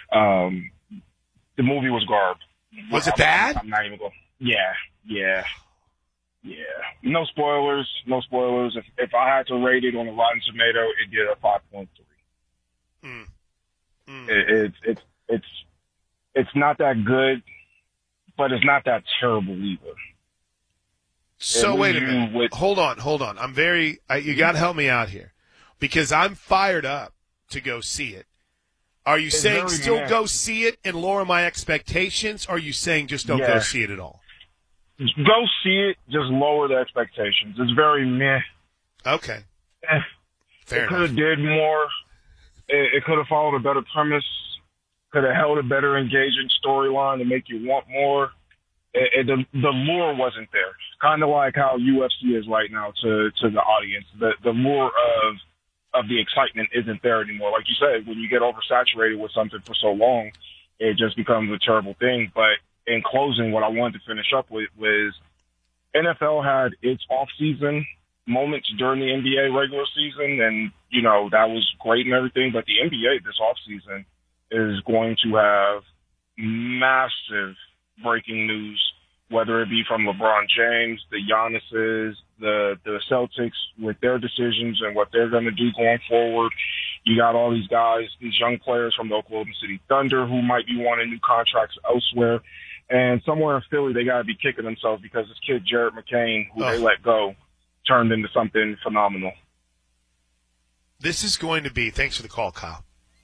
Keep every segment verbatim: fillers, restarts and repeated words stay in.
Um, the movie was garb. Was it I'm, bad? I'm not even going. Yeah, yeah, yeah. No spoilers. No spoilers. If if I had to rate it on a Rotten Tomato, it did a five point three. Mm. Mm. It, it's it's it's it's not that good, but it's not that terrible either. So wait a minute. With, hold on, hold on. I'm very. I, you got to help me out here, because I'm fired up to go see it. Are you saying still meh. go see it and lower my expectations, or are you saying just don't yeah. go see it at all? Go see it, just lower the expectations. It's very meh. Okay. Eh. Fair it could have enough. did more. It, it could have followed a better premise. Could have held a better engaging storyline to make you want more. It, it, the, the lure wasn't there. Kind of like how U F C is right now to, to the audience. The, the lure of of the excitement isn't there anymore. Like you said, when you get oversaturated with something for so long, it just becomes a terrible thing. But in closing, what I wanted to finish up with was N F L had its off-season moments during the N B A regular season, and, you know, that was great and everything. But the N B A this off-season is going to have massive breaking news, whether it be from LeBron James, the Giannis's, the, the Celtics with their decisions and what they're going to do going forward. You got all these guys, these young players from the Oklahoma City Thunder who might be wanting new contracts elsewhere. And somewhere in Philly, they got to be kicking themselves because this kid, Jared McCain, who oh. they let go, turned into something phenomenal. This is going to be, thanks for the call, Kyle.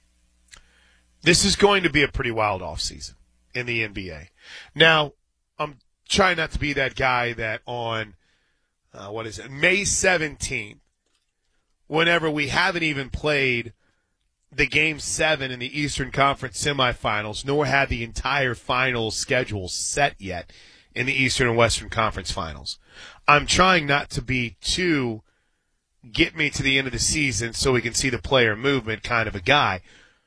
This is going to be a pretty wild offseason in the N B A. Now, I'm trying not to be that guy that on, uh, what is it, May seventeenth, whenever we haven't even played the Game seven in the Eastern Conference semifinals, nor had the entire final schedule set yet in the Eastern and Western Conference finals. I'm trying not to be too get me to the end of the season so we can see the player movement kind of a guy.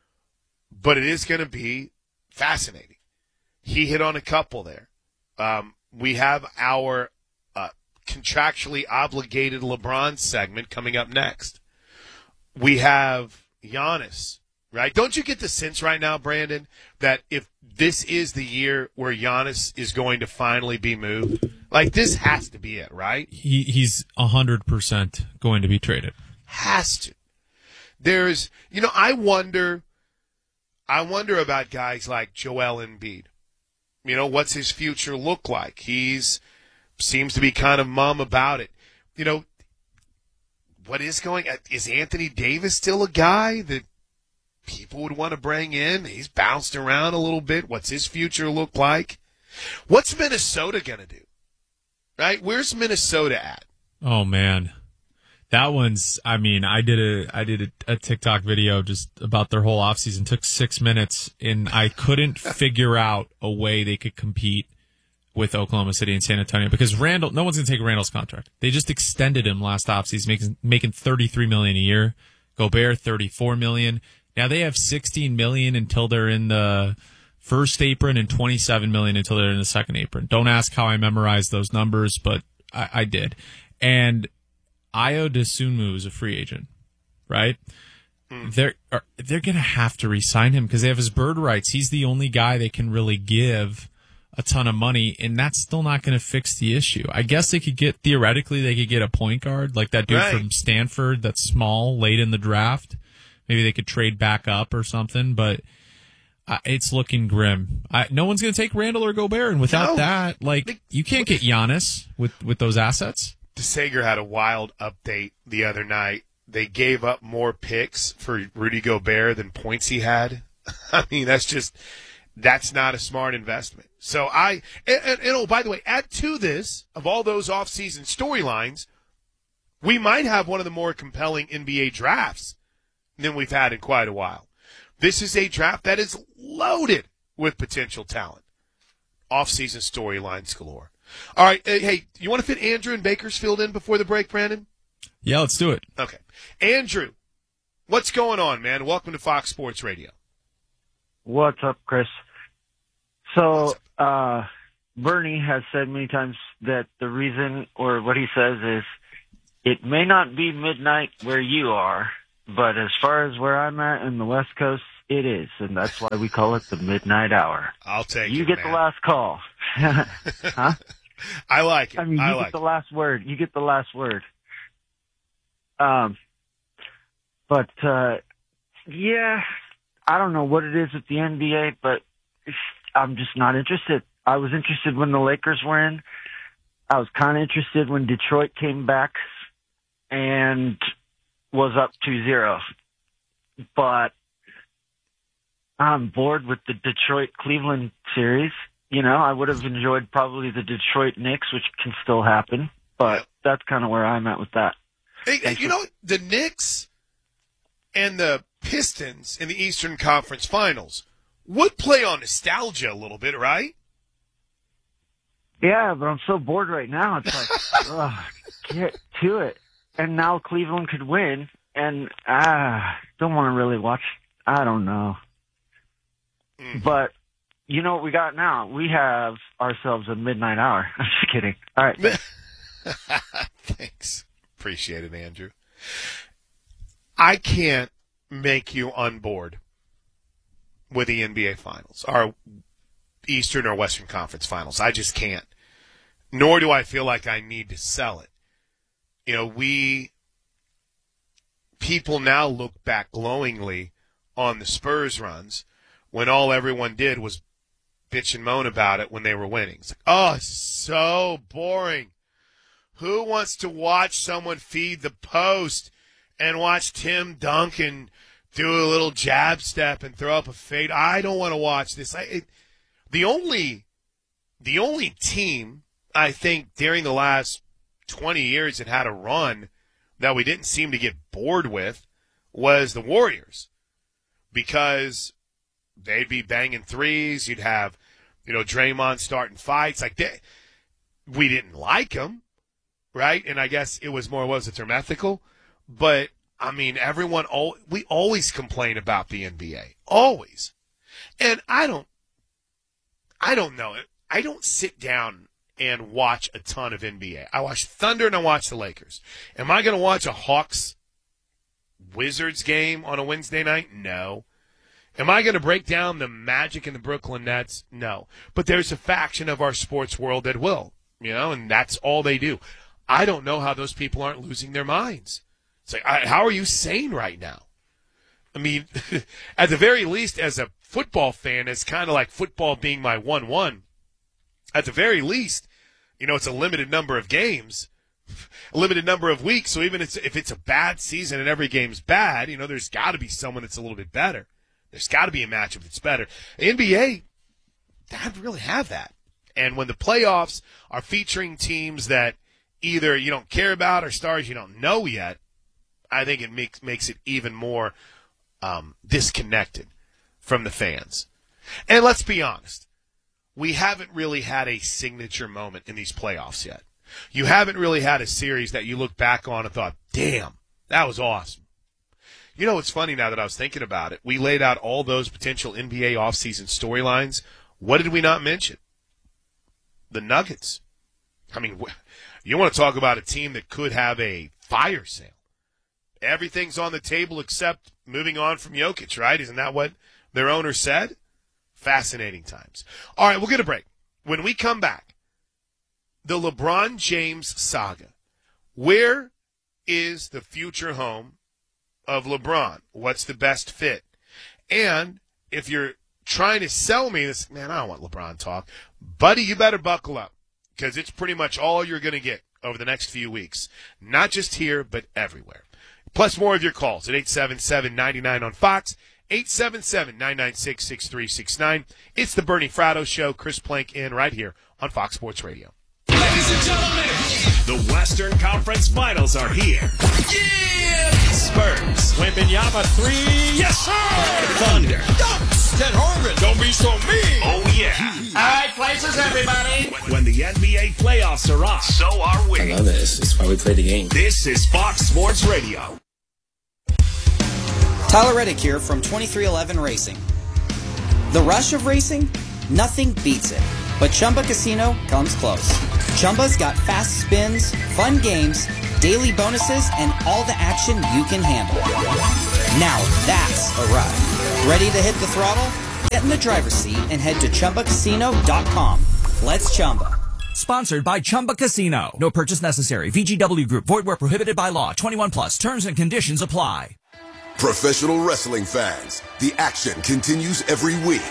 But it is going to be fascinating. He hit on a couple there. Um, we have our uh, contractually obligated LeBron segment coming up next. We have Giannis, right? Don't you get the sense right now, Brandon, that if this is the year where Giannis is going to finally be moved, like this has to be it, right? He he's one hundred percent going to be traded. Has to. There's, you know, I wonder, I wonder about guys like Joel Embiid. You know, what's his future look like? He's seems to be kind of mum about it. You know, what is going – is Anthony Davis still a guy that people would want to bring in? He's bounced around a little bit. What's his future look like? What's Minnesota going to do? Right? Where's Minnesota at? Oh, man. That one's – I mean, I did a I did a, a TikTok video just about their whole offseason. It took six minutes, and I couldn't figure out a way they could compete with Oklahoma City and San Antonio because Randall – no one's going to take Randall's contract. They just extended him last offseason, making, making thirty-three million dollars a year. Gobert, thirty-four million dollars. Now they have sixteen million dollars until they're in the first apron and twenty-seven million dollars until they're in the second apron. Don't ask how I memorized those numbers, but I, I did. And – Ayo Dosunmu is a free agent, right? Mm. They're they're going to have to re-sign him because they have his bird rights. He's the only guy they can really give a ton of money, and that's still not going to fix the issue. I guess they could get, theoretically, they could get a point guard like that dude right. from Stanford that's small late in the draft. Maybe they could trade back up or something, but uh, it's looking grim. I, no one's going to take Randall or Gobert, and without no. that, like, you can't get Giannis with, with those assets. DeSager had a wild update the other night. They gave up more picks for Rudy Gobert than points he had. I mean, that's just, that's not a smart investment. So I, and, and, and oh, by the way, add to this, of all those offseason storylines, we might have one of the more compelling N B A drafts than we've had in quite a while. This is a draft that is loaded with potential talent. Offseason storylines galore. All right, hey, you want to fit Andrew in Bakersfield in before the break, Brandon? Yeah, let's do it. Okay. Andrew, what's going on, man? Welcome to Fox Sports Radio. What's up, Chris? So, uh, Bernie has said many times that the reason, or what he says is, it may not be midnight where you are, but as far as where I'm at in the West Coast, It is, and that's why we call it the midnight hour. I'll take you it, get man. the last call. Huh? I like it. I mean, you I get like the it. last word. You get the last word. Um, but, uh, yeah, I don't know what it is with the N B A, but I'm just not interested. I was interested when the Lakers were in. I was kind of interested when Detroit came back and was up two zero. But I'm bored with the Detroit-Cleveland series. You know, I would have enjoyed probably the Detroit-Knicks, which can still happen. But that's kind of where I'm at with that. Hey, you know, the Knicks and the Pistons in the Eastern Conference Finals would play on nostalgia a little bit, right? Yeah, but I'm so bored right now. It's like, ugh, get to it. And now Cleveland could win, and ah, don't want to really watch. I don't know. Mm. But you know what we got now? We have ourselves a midnight hour. I'm just kidding. All right. Thanks. Appreciate it, Andrew. I can't make you on board with the N B A Finals, or Eastern or Western Conference Finals. I just can't. Nor do I feel like I need to sell it. You know, we, people now look back glowingly on the Spurs runs when all everyone did was bitch and moan about it when they were winning. It's like, oh, it's so boring. Who wants to watch someone feed the post and watch Tim Duncan do a little jab step and throw up a fade? I don't want to watch this. I, it, the only, the only team I think during the last twenty years that had a run that we didn't seem to get bored with was the Warriors, because they'd be banging threes. You'd have, you know, Draymond starting fights like that. We didn't like them. Right? And I guess it was more, was it term ethical? But, I mean, everyone, we always complain about the N B A. Always. And I don't, I don't know. I don't sit down and watch a ton of N B A. I watch Thunder and I watch the Lakers. Am I going to watch a Hawks Wizards game on a Wednesday night? No. Am I going to break down the Magic and the Brooklyn Nets? No. But there's a faction of our sports world that will, you know, and that's all they do. I don't know how those people aren't losing their minds. It's like, I, how are you sane right now? I mean, at the very least, as a football fan, it's kind of like football being my one one. At the very least, you know, it's a limited number of games, a limited number of weeks. So even if it's a bad season and every game's bad, you know, there's got to be someone that's a little bit better. There's got to be a matchup that's better. The N B A doesn't really have that. And when the playoffs are featuring teams that either you don't care about or stars you don't know yet, I think it makes makes it even more um, disconnected from the fans. And let's be honest, we haven't really had a signature moment in these playoffs yet. You haven't really had a series that you look back on and thought, damn, that was awesome. You know what's funny now that I was thinking about it? We laid out all those potential N B A offseason storylines. What did we not mention? The Nuggets. I mean, you want to talk about a team that could have a fire sale. Everything's on the table except moving on from Jokic, right? Isn't that what their owner said? Fascinating times. All right, we'll get a break. When we come back, the LeBron James saga. Where is the future home of LeBron? What's the best fit? And if you're trying to sell me this, man, I don't want LeBron talk. Buddy, you better buckle up, because it's pretty much all you're going to get over the next few weeks. Not just here, but everywhere. Plus more of your calls at eight seven seven, nine nine on Fox, eight seven seven, nine nine six, six three six nine. It's the Bernie Fratto Show. Chris Plank in right here on Fox Sports Radio. Ladies and gentlemen, the Western Conference Finals are here. Yeah! Spurs. Wembanyama three. Yes, sir! Thunder. Dunks. Ted Horgan. Don't be so mean. Oh, yeah. All right, places, everybody. When the N B A playoffs are on, so are we. I love this. This is why we play the game. This is Fox Sports Radio. Tyler Reddick here from twenty-three eleven Racing. The rush of racing? Nothing beats it. But Chumba Casino comes close. Chumba's got fast spins, fun games, daily bonuses, and all the action you can handle. Now that's a ride. Ready to hit the throttle? Get in the driver's seat and head to Chumba Casino dot com. Let's Chumba. Sponsored by Chumba Casino. No purchase necessary. V G W Group. Void where prohibited by law. twenty-one plus. Terms and conditions apply. Professional wrestling fans, the action continues every week.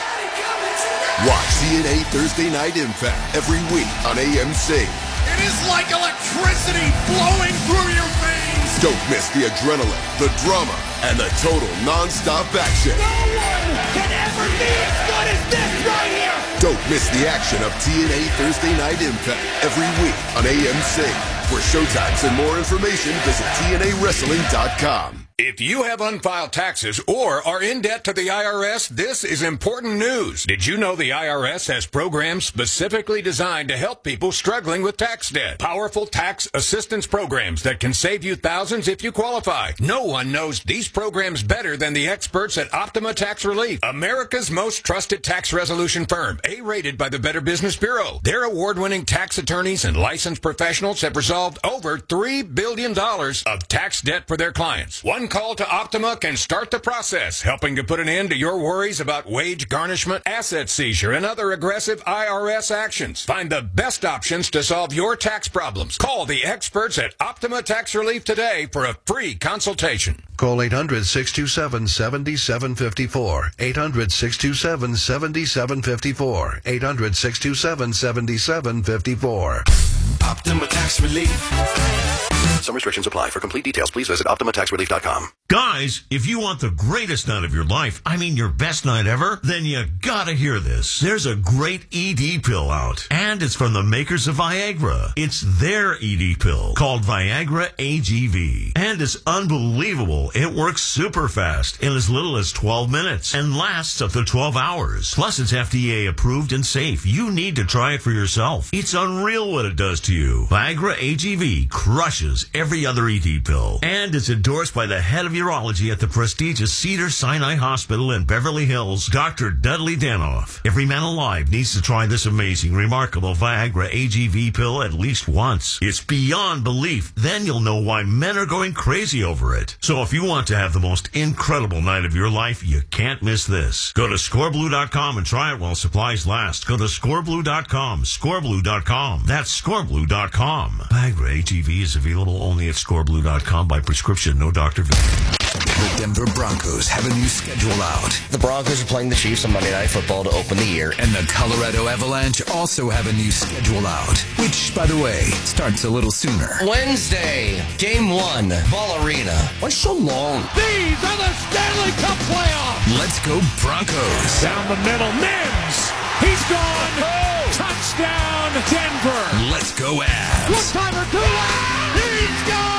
Watch T N A Thursday Night Impact every week on A M C. It is like electricity flowing through your veins. Don't miss the adrenaline, the drama, and the total non-stop action. No one can ever be as good as this right here. Don't miss the action of T N A Thursday Night Impact every week on A M C. For showtimes and more information, visit T N A wrestling dot com. If you have unfiled taxes or are in debt to the I R S, this is important news. Did you know the I R S has programs specifically designed to help people struggling with tax debt? Powerful tax assistance programs that can save you thousands if you qualify. No one knows these programs better than the experts at Optima Tax Relief, America's most trusted tax resolution firm, A-rated by the Better Business Bureau. Their award-winning tax attorneys and licensed professionals have resolved over three billion dollars of tax debt for their clients. One call to Optima can start the process, helping to put an end to your worries about wage garnishment, asset seizure, and other aggressive I R S actions. Find the best options to solve your tax problems. Call the experts at Optima Tax Relief today for a free consultation. Call eight hundred, six two seven, seven seven five four. eight hundred, six two seven, seven seven five four. eight hundred, six two seven, seven seven five four. Optima Tax Relief. Some restrictions apply. For complete details, please visit Optima Tax Relief dot com. Guys, if you want the greatest night of your life, I mean your best night ever, then you gotta hear this. There's a great E D pill out, and it's from the makers of Viagra. It's their E D pill called Viagra A G V, and it's unbelievable. It works super fast in as little as twelve minutes and lasts up to twelve hours. Plus, it's F D A approved and safe. You need to try it for yourself. It's unreal what it does to you. Viagra A G V crushes every other E D pill, and it's endorsed by the head of urology at the prestigious Cedars-Sinai Hospital in Beverly Hills, Doctor Dudley Danoff. Every man alive needs to try this amazing, remarkable Viagra A G V pill at least once. It's beyond belief. Then you'll know why men are going crazy over it. So if you want to have the most incredible night of your life, you can't miss this. Go to score blue dot com and try it while supplies last. Go to score blue dot com, score blue dot com. That's score blue dot com. Viagra A G V is available only at score blue dot com by prescription, no doctor visit. The Denver Broncos have a new schedule out. The Broncos are playing the Chiefs on Monday Night Football to open the year. And the Colorado Avalanche also have a new schedule out, which, by the way, starts a little sooner. Wednesday, Game one, Ball Arena. Why so long? These are the Stanley Cup playoffs. Let's go Broncos. Down the middle, Mims. He's gone. Oh. Touchdown, Denver. Let's go Avs. One-timer, two. He's gone.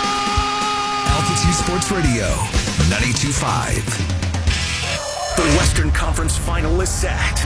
Altitude Sports Radio, ninety-two point five. The Western Conference final is set.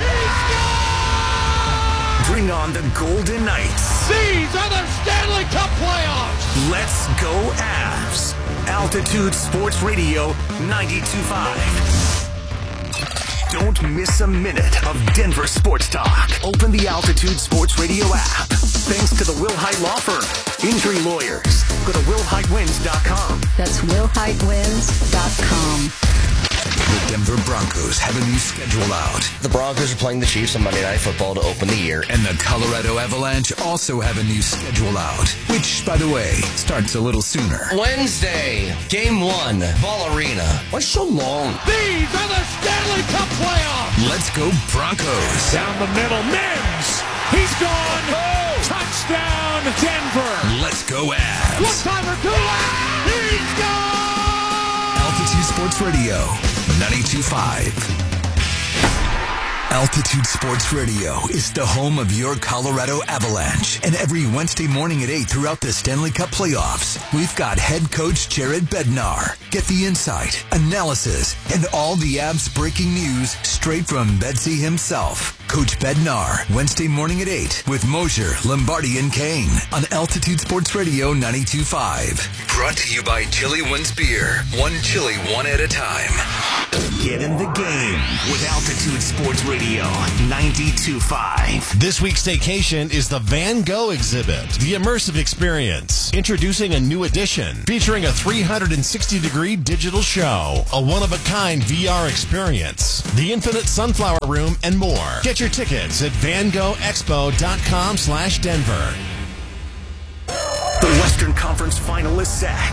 Bring on the Golden Knights. These are the Stanley Cup playoffs. Let's go Avs. Altitude Sports Radio, ninety-two point five. Don't miss a minute of Denver sports talk. Open the Altitude Sports Radio app. Thanks to the Wilhite Law Firm. Injury lawyers. Go to will hite wins dot com. That's will hite wins dot com. The Denver Broncos have a new schedule out. The Broncos are playing the Chiefs on Monday Night Football to open the year. And the Colorado Avalanche also have a new schedule out, which, by the way, starts a little sooner. Wednesday, Game one, Ball Arena. Why so long? These are the Stanley Cup playoffs. Let's go Broncos. Down the middle, Mims. He's gone. Oh. Touchdown, Denver. Let's go Avs. One-timer, two. He's gone. Altitude Sports Radio, ninety-two point five. Altitude Sports Radio is the home of your Colorado Avalanche. And every Wednesday morning at eight throughout the Stanley Cup playoffs, we've got head coach Jared Bednar. Get the insight, analysis, and all the Avs breaking news straight from Betsy himself. Coach Bednar, Wednesday morning at eight with Mosier, Lombardi, and Kane on Altitude Sports Radio ninety-two point five. Brought to you by Chili One's Beer. One chili, one at a time. Get in the game with Altitude Sports Radio ninety-two point five. This week's staycation is the Van Gogh exhibit, the immersive experience. Introducing a new edition featuring a three hundred sixty degree digital show, a one-of-a-kind V R experience, the infinite sunflower room, and more. Get your tickets at van gogh expo dot com slash Denver. The Western Conference Final is set.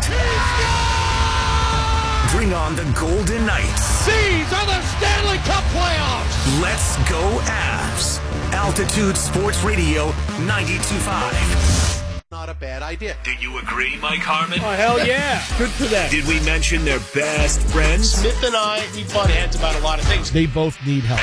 Bring on the Golden Knights. These are the Stanley Cup playoffs. Let's go Avs. Altitude Sports Radio ninety-two point five. Not a bad idea. Do you agree, Mike Harmon? Oh, hell yeah. Good for them. Did we mention their best friends? Smith and I, we butt heads about a lot of things. They both need help.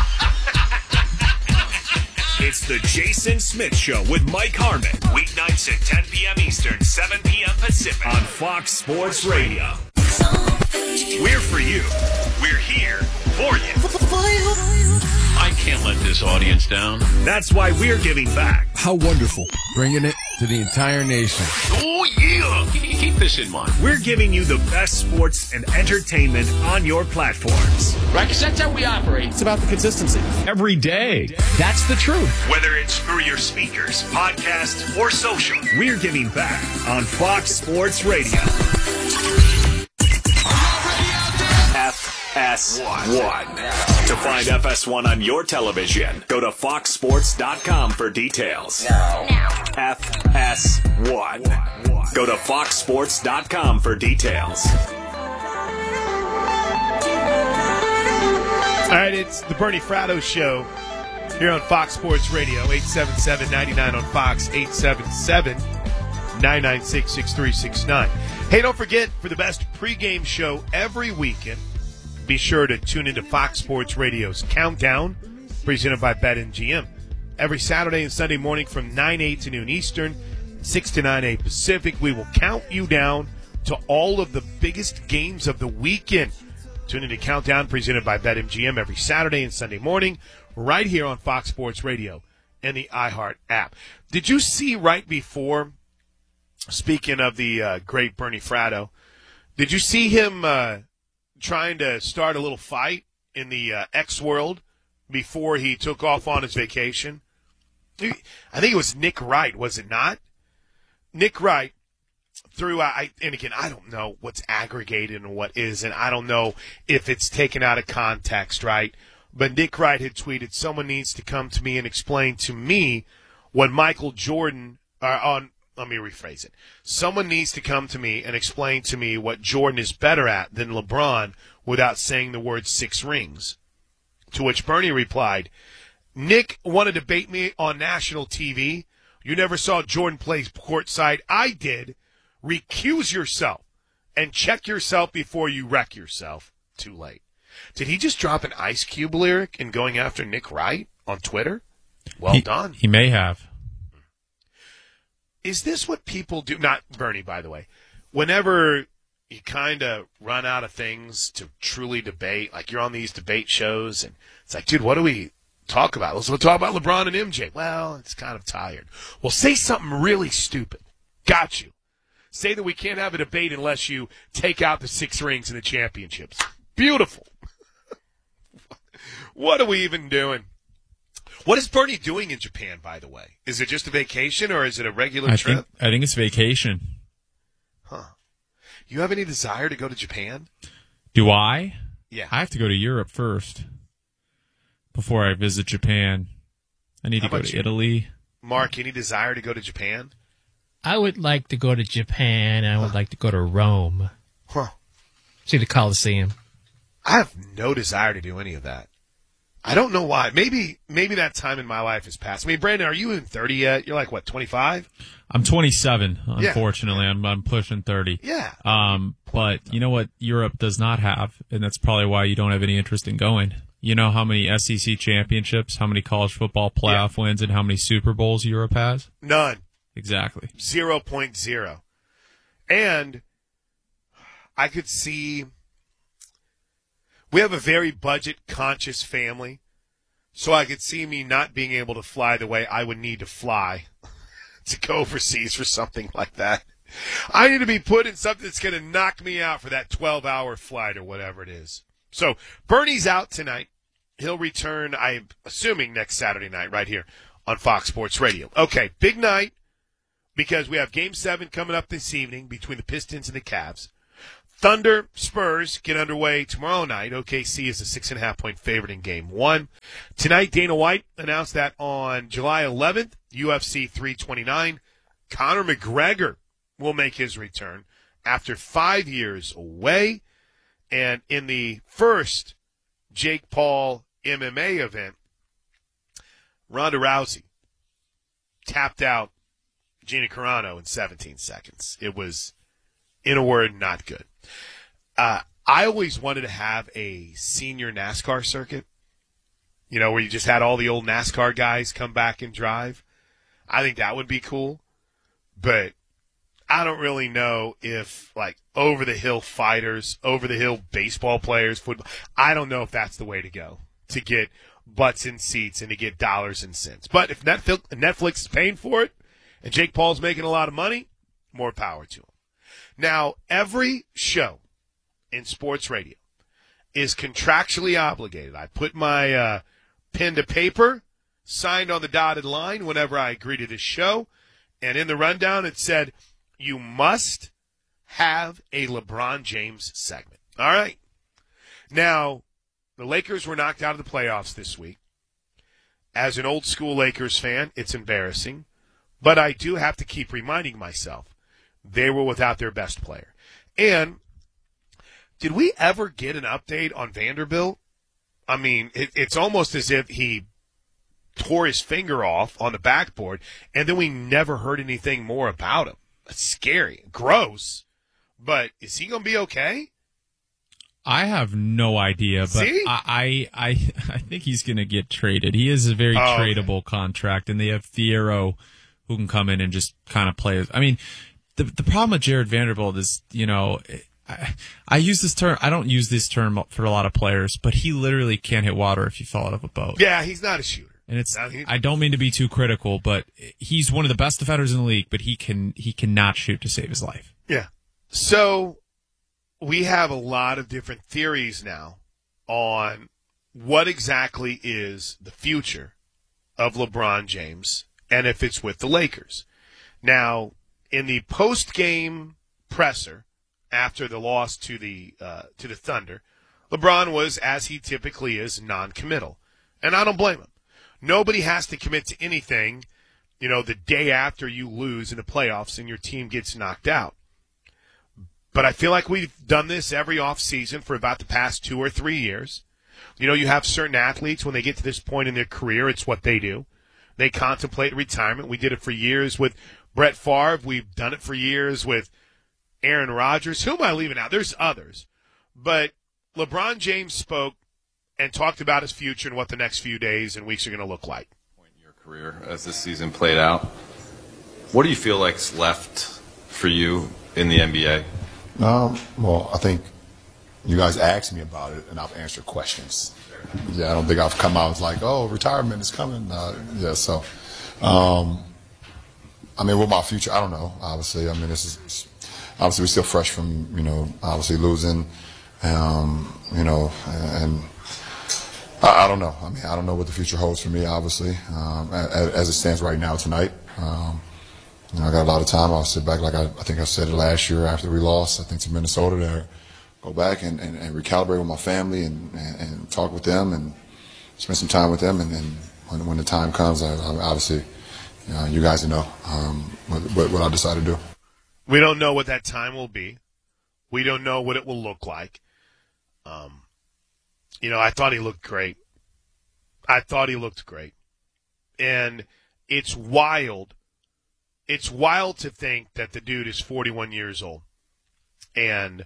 It's the Jason Smith Show with Mike Harmon. Weeknights at ten p.m. Eastern, seven p.m. Pacific on Fox Sports Radio. We're for you. We're here for you. I can't let this audience down. That's why we're giving back. How wonderful. Bringing it to the entire nation. Oh, yeah. Keep this in mind. We're giving you the best sports and entertainment on your platforms. Right? Because that's how we operate. It's about the consistency. Every day. That's the truth. Whether it's through your speakers, podcast, or social, we're giving back on Fox Sports Radio. F S one. To find F S one on your television, go to fox sports dot com for details. Now. F S one. Go to fox sports dot com for details. All right, it's the Bernie Fratto Show here on Fox Sports Radio, eight seven seven, nine nine on Fox, eight seven seven, nine nine six, six three six nine. Hey, don't forget, for the best pregame show every weekend, be sure to tune into Fox Sports Radio's Countdown, presented by BetMGM. Every Saturday and Sunday morning from nine, eight to noon Eastern, six to nine, eight Pacific, we will count you down to all of the biggest games of the weekend. Tune into Countdown, presented by BetMGM, every Saturday and Sunday morning, right here on Fox Sports Radio and the iHeart app. Did you see right before, speaking of the uh, great Bernie Fratto, did you see him uh, trying to start a little fight in the uh, X world before he took off on his vacation? I think it was Nick Wright, was it not? Nick Wright threw out, I, and again, I don't know what's aggregated and what isn't. I don't know if it's taken out of context, right? But Nick Wright had tweeted, someone needs to come to me and explain to me what Michael Jordan, uh, on, let me rephrase it. Someone needs to come to me and explain to me what Jordan is better at than LeBron without saying the word six rings. To which Bernie replied, Nick want to debate me on national T V. You never saw Jordan play courtside. I did. Recuse yourself and check yourself before you wreck yourself. Too late. Did he just drop an Ice Cube lyric in going after Nick Wright on Twitter? Well he, done. He may have. Is this what people do? Not Bernie, by the way. Whenever you kind of run out of things to truly debate, like you're on these debate shows, and it's like, dude, what do we talk about? Let's talk about LeBron and M J. Well, it's kind of tired. Well, say something really stupid. Got you. Say that we can't have a debate unless you take out the six rings and the championships. Beautiful. What are we even doing? What is Bernie doing in Japan, by the way? Is it just a vacation or is it a regular I trip? Think, I think it's vacation. Huh. You have any desire to go to Japan? Do I? Yeah. I have to go to Europe first before I visit Japan. I need How to go about to you? Italy. Mark, any desire to go to Japan? I would like to go to Japan. I would like to go to Rome. Huh. See the Colosseum. I have no desire to do any of that. I don't know why. Maybe maybe that time in my life has passed. I mean, Brandon, are you in thirty yet? You're like, what, twenty-five? I'm twenty-seven, Yeah. unfortunately. I'm I'm pushing thirty. Yeah. Um, but you know what Europe does not have, and that's probably why you don't have any interest in going. You know how many S E C championships, how many college football playoff yeah. wins, and how many Super Bowls Europe has? None. Exactly. zero point zero. And I could see we have a very budget-conscious family. So I could see me not being able to fly the way I would need to fly to go overseas for something like that. I need to be put in something that's going to knock me out for that twelve-hour flight or whatever it is. So Bernie's out tonight. He'll return, I'm assuming, next Saturday night right here on Fox Sports Radio. Okay, big night because we have Game seven coming up this evening between the Pistons and the Cavs. Thunder Spurs get underway tomorrow night. O K C is a six and a half point favorite in Game one. Tonight, Dana White announced that on July eleventh, U F C three twenty-nine, Conor McGregor will make his return after five years away. And in the first Jake Paul M M A event, Ronda Rousey tapped out Gina Carano in seventeen seconds. It was, in a word, not good. Uh, I always wanted to have a senior NASCAR circuit, you know, where you just had all the old NASCAR guys come back and drive. I think that would be cool. But I don't really know if, like, over-the-hill fighters, over-the-hill baseball players, football, I don't know if that's the way to go to get butts in seats and to get dollars and cents. But if Netflix, Netflix is paying for it and Jake Paul's making a lot of money, more power to him. Now, every show in sports radio is contractually obligated. I put my uh, pen to paper, signed on the dotted line whenever I agree to this show, and in the rundown it said, you must have a LeBron James segment. All right. Now, the Lakers were knocked out of the playoffs this week. As an old school Lakers fan, it's embarrassing, but I do have to keep reminding myself they were without their best player. And did we ever get an update on Vanderbilt? I mean, it, it's almost as if he tore his finger off on the backboard, and then we never heard anything more about him. It's scary, gross, but is he going to be okay? I have no idea, but I, I I I think he's going to get traded. He is a very oh, tradable okay. contract, and they have Thiero who can come in and just kind of play. I mean, the the problem with Jared Vanderbilt is, you know, I, I use this term. I don't use this term for a lot of players, but he literally can't hit water if you fall out of a boat. Yeah, he's not a shooter. And it's, I don't mean to be too critical, but he's one of the best defenders in the league, but he can, he cannot shoot to save his life. Yeah. So we have a lot of different theories now on what exactly is the future of LeBron James and if it's with the Lakers. Now, in the post-game presser after the loss to the, uh, to the Thunder, LeBron was, as he typically is, non-committal. And I don't blame him. Nobody has to commit to anything, you know, the day after you lose in the playoffs and your team gets knocked out. But I feel like we've done this every offseason for about the past two or three years. You know, you have certain athletes, when they get to this point in their career, it's what they do. They contemplate retirement. We did it for years with Brett Favre. We've done it for years with Aaron Rodgers. Who am I leaving out? There's others. But LeBron James spoke and talked about his future and what the next few days and weeks are going to look like. In your career, as this season played out, what do you feel like's left for you in the N B A? Um, well, I think you guys asked me about it, and I've answered questions. Yeah, I don't think I've come out and like, oh, retirement is coming. Uh, yeah, so, um, I mean, what my future, I don't know, obviously. I mean, this is, obviously we're still fresh from, you know, obviously losing, um, you know, and I, I don't know. I mean, I don't know what the future holds for me, obviously, um, as, as it stands right now tonight. Um, you know, I got a lot of time. I'll sit back, like I, I think I said it last year after we lost, I think, to Minnesota, to go back and, and, and recalibrate with my family and, and, and talk with them and spend some time with them. And then when, when the time comes, I, I obviously, you know, you guys know um, what, what I decide to do. We don't know what that time will be. We don't know what it will look like. Um, you know, I thought he looked great. I thought he looked great. And it's wild. It's wild to think that the dude is forty-one years old and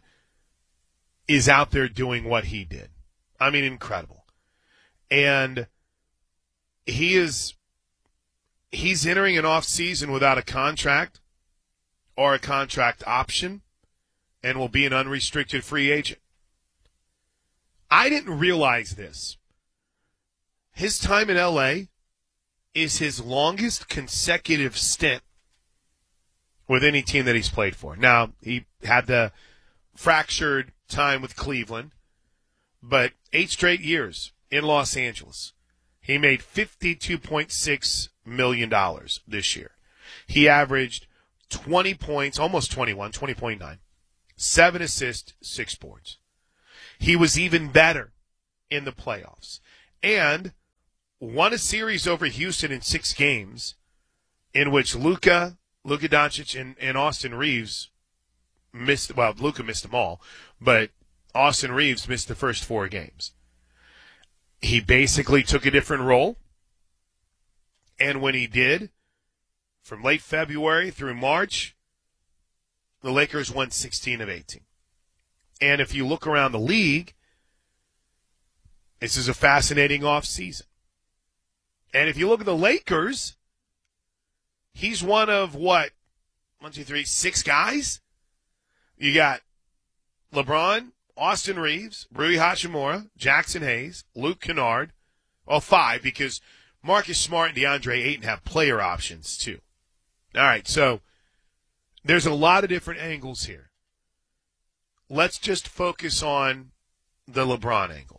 is out there doing what he did. I mean, incredible. And he is he's entering an off season without a contract or a contract option and will be an unrestricted free agent. I didn't realize this. his time in L A is his longest consecutive stint with any team that he's played for. Now, he had the fractured time with Cleveland, but eight straight years in Los Angeles. He made fifty-two point six million dollars this year. He averaged twenty points, almost twenty-one, twenty point nine, seven assists, six boards. He was even better in the playoffs and won a series over Houston in six games in which Luka, Luka Doncic, and, and Austin Reeves missed, well, Luka missed them all, but Austin Reeves missed the first four games. He basically took a different role, and when he did, from late February through March, the Lakers won sixteen of eighteen. And if you look around the league, this is a fascinating offseason. And if you look at the Lakers, he's one of what? One, two, three, six guys? You got LeBron, Austin Reeves, Rui Hachimura, Jackson Hayes, Luke Kennard. Well, five, because Marcus Smart and DeAndre Ayton have player options, too. All right, so there's a lot of different angles here. Let's just focus on the LeBron angle.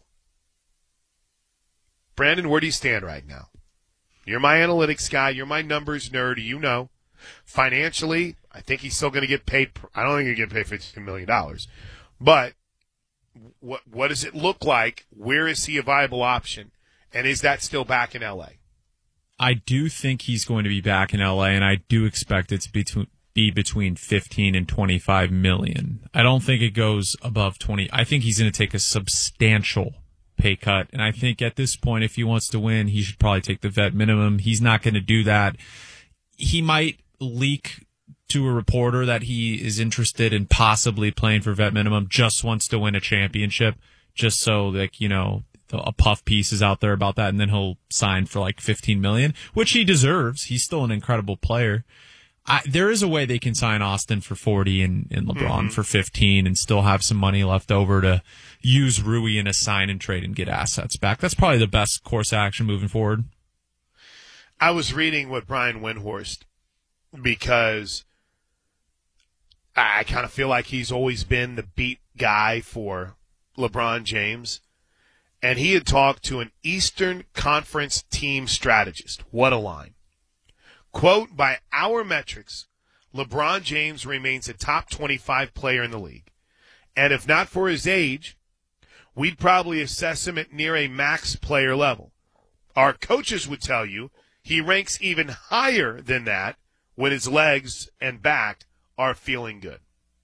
Brandon, where do you stand right now? You're my analytics guy. You're my numbers nerd. You know. Financially, I think he's still going to get paid. I don't think he's going to get paid fifteen million dollars. But what what does it look like? Where is he a viable option? And is that still back in L A? I do think he's going to be back in L A, and I do expect it to be, to be between fifteen and twenty-five million. I don't think it goes above twenty. I think he's going to take a substantial pay cut, and I think at this point, if he wants to win, he should probably take the vet minimum. He's not going to do that. He might leak to a reporter that he is interested in possibly playing for vet minimum, just wants to win a championship, just so like, you know, a puff piece is out there about that, and then he'll sign for like fifteen million dollars, which he deserves. He's still an incredible player. I, there is a way they can sign Austin for forty and, and LeBron mm-hmm. for fifteen and still have some money left over to use Rui in a sign and trade and get assets back. That's probably the best course of action moving forward. I was reading what Brian Windhorst, because I, I kind of feel like he's always been the beat guy for LeBron James. And he had talked to an Eastern Conference team strategist. What a line. Quote, by our metrics, LeBron James remains a top twenty-five player in the league. And if not for his age, we'd probably assess him at near a max player level. Our coaches would tell you he ranks even higher than that when his legs and back are feeling good.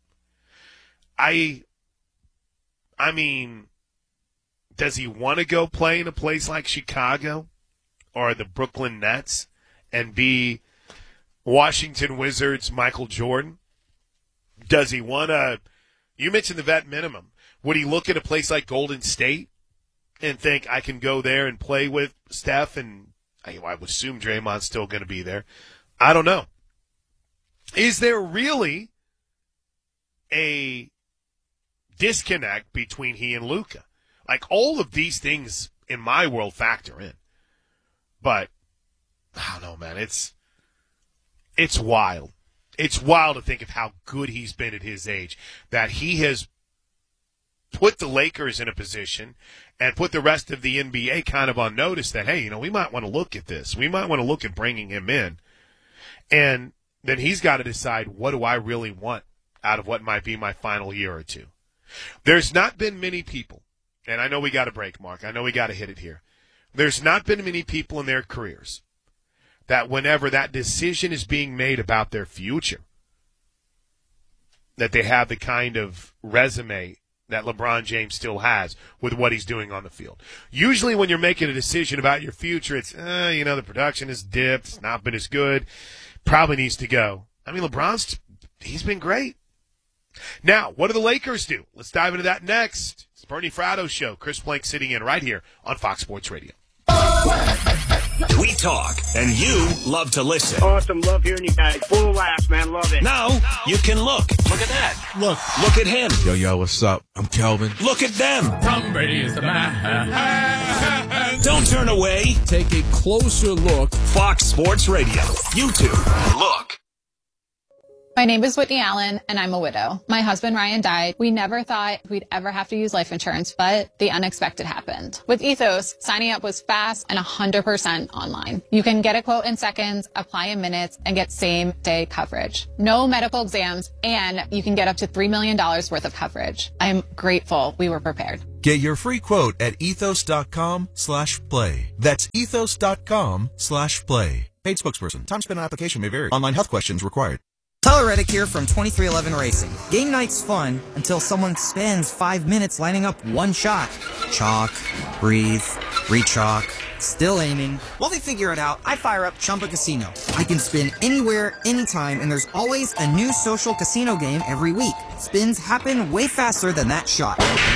I, I mean, does he want to go play in a place like Chicago or the Brooklyn Nets and be Washington Wizards Michael Jordan? Does he want to – you mentioned the vet minimum. Would he look at a place like Golden State and think, I can go there and play with Steph, and I, I would assume Draymond's still going to be there? I don't know. Is there really a disconnect between he and Luka? Like, all of these things in my world factor in. But I don't know, man. It's it's wild. It's wild to think of how good he's been at his age, that he has put the Lakers in a position and put the rest of the N B A kind of on notice that, hey, you know, we might want to look at this. We might want to look at bringing him in. And then he's got to decide, what do I really want out of what might be my final year or two? There's not been many people, and I know we got to break, Mark. I know we got to hit it here. There's not been many people in their careers that whenever that decision is being made about their future, that they have the kind of resume that LeBron James still has with what he's doing on the field. Usually when you're making a decision about your future, it's, uh, you know, the production has dipped, it's not been as good, probably needs to go. I mean, LeBron's, he's been great. Now, what do the Lakers do? Let's dive into that next. It's the Bernie Fratto Show. Chris Plank sitting in right here on Fox Sports Radio. We talk, and you love to listen. Awesome. Love hearing you guys. Full of laughs, man. Love it. Now, you can look. Look at that. Look. Look at him. Yo, yo, what's up? I'm Kelvin. Look at them. Tom Brady is the man. Don't turn away. Take a closer look. Fox Sports Radio. YouTube. Look. My name is Whitney Allen, and I'm a widow. My husband, Ryan, died. We never thought we'd ever have to use life insurance, but the unexpected happened. With Ethos, signing up was fast and one hundred percent online. You can get a quote in seconds, apply in minutes, and get same-day coverage. No medical exams, and you can get up to three million dollars worth of coverage. I'm grateful we were prepared. Get your free quote at ethos.com slash play. That's ethos.com slash play. Paid spokesperson. Time spent on application may vary. Online health questions required. Tyler Reddick here from twenty-three eleven Racing. Game night's fun until someone spends five minutes lining up one shot. Chalk, breathe, re-chalk, still aiming. While they figure it out, I fire up Chumba Casino. I can spin anywhere, anytime, and there's always a new social casino game every week. Spins happen way faster than that shot.